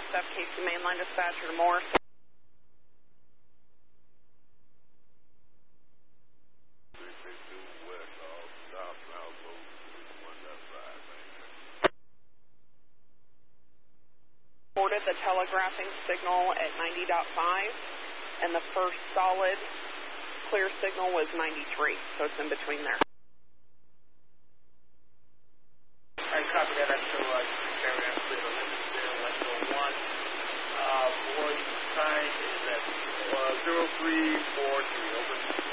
West, FKC Mainline Dispatcher to Morris. Reported the telegraphing signal at 90.5, and the first solid clear signal was 93, so it's in between there. Alright, copy that. I'm still carrying on clear to West 01. Boy, time is at 0343, over.